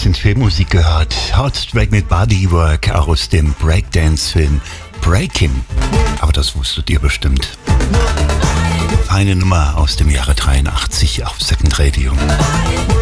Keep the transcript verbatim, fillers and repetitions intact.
bisschen Filmmusik gehört. Hot Track mit Bodywork aus dem Breakdance-Film Breakin'. Aber das wusstet ihr bestimmt. Eine Nummer aus dem Jahre dreiundachtzig auf Second Radio.